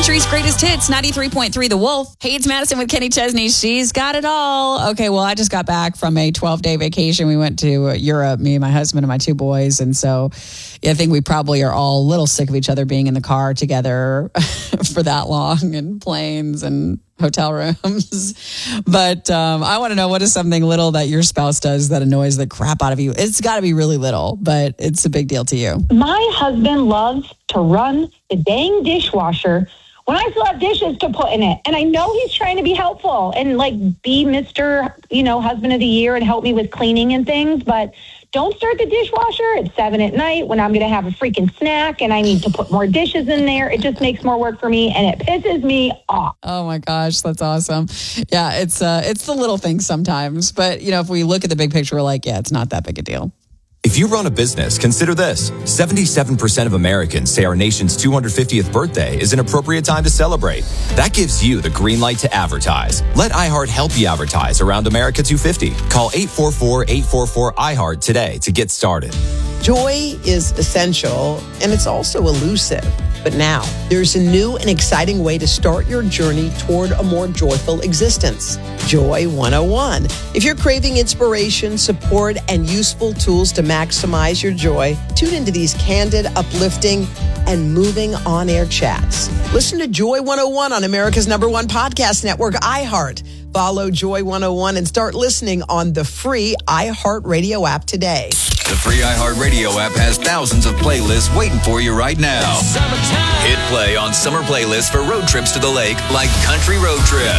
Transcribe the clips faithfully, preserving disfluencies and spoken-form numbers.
Country's greatest hits, ninety-three point three The Wolf. Hey, it's Madison with Kenny Chesney. She's got it all. Okay, well, I just got back from a twelve-day vacation. We went to Europe, me and my husband and my two boys. And so yeah, I think we probably are all a little sick of each other being in the car together for that long, and planes and hotel rooms. But um, I want to know, what is something little that your spouse does that annoys the crap out of you? It's got to be really little, but it's a big deal to you. My husband loves to run the dang dishwasher when I still have dishes to put in it. And I know he's trying to be helpful and like be Mister, you know, husband of the year and help me with cleaning and things. But don't start the dishwasher at seven at night when I'm going to have a freaking snack and I need to put more dishes in there. It just makes more work for me and it pisses me off. Oh my gosh, that's awesome. Yeah, it's uh, it's the little things sometimes. But, you know, if we look at the big picture, we're like, yeah, it's not that big a deal. If you run a business, consider this. seventy-seven percent of Americans say our nation's two hundred fiftieth birthday is an appropriate time to celebrate. That gives you the green light to advertise. Let iHeart help you advertise around America two fifty. Call eight four four, eight four four, iHeart today to get started. Joy is essential, and it's also elusive. But now, there's a new and exciting way to start your journey toward a more joyful existence. Joy one oh one. If you're craving inspiration, support, and useful tools to maximize your joy, tune into these candid, uplifting, and moving on-air chats. Listen to Joy one oh one on America's number one podcast network, iHeart. Follow Joy one oh one and start listening on the free iHeartRadio app today. The free iHeartRadio app has thousands of playlists waiting for you right now. Hit play on summer playlists for road trips to the lake like Country Road Trip.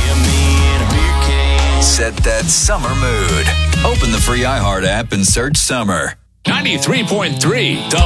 Set that summer mood. Open the free iHeart app and search summer. ninety-three point three